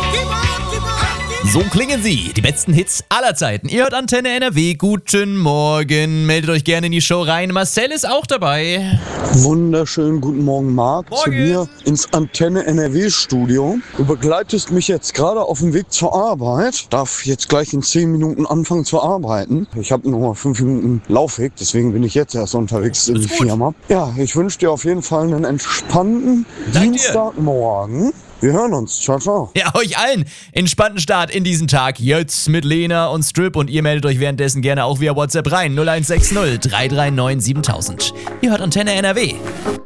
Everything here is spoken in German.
So klingen sie, die besten Hits aller Zeiten. Ihr hört Antenne NRW, guten Morgen. Meldet euch gerne in die Show rein. Marcel ist auch dabei. Wunderschönen guten Morgen, Marc. Morgen. Zu mir ins Antenne NRW Studio. Du begleitest mich jetzt gerade auf dem Weg zur Arbeit. Darf jetzt gleich in 10 Minuten anfangen zu arbeiten. Ich habe nur 5 Minuten Laufweg, deswegen bin ich jetzt erst unterwegs in die Firma. Ja, ich wünsche dir auf jeden Fall einen entspannten Dienstagmorgen. Wir hören uns. Ciao, ciao. Ja, euch allen entspannten Start in diesen Tag. Jetzt mit Lena und Strip und ihr meldet euch währenddessen gerne auch via WhatsApp rein. 0160 339 7000. Ihr hört Antenne NRW.